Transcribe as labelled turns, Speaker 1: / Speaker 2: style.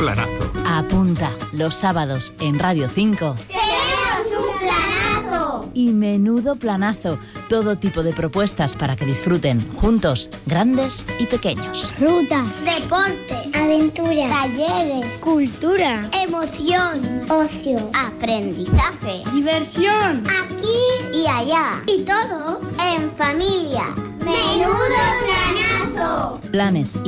Speaker 1: planazo.
Speaker 2: Apunta, los sábados en Radio 5.
Speaker 3: ¡Tenemos un planazo!
Speaker 2: Y menudo planazo. Todo tipo de propuestas para que disfruten juntos, grandes y pequeños.
Speaker 3: Rutas, deporte, aventura, talleres, cultura, emoción, ocio, aprendizaje, diversión, aquí y allá. Y todo en familia. ¡Menudo planazo!
Speaker 2: Planes